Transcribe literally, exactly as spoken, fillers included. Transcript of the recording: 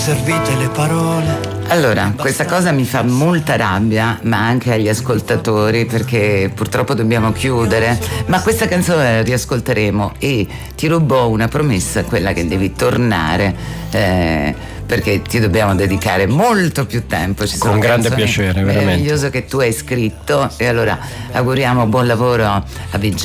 servite le parole. Allora, questa cosa mi fa molta rabbia, ma anche agli ascoltatori, perché purtroppo dobbiamo chiudere, ma questa canzone la riascolteremo e ti rubo una promessa, quella che devi tornare, eh, perché ti dobbiamo dedicare molto più tempo. Ci sono con grande canzoni piacere, veramente meravigliose che tu hai scritto, e allora auguriamo buon lavoro a Vincenzo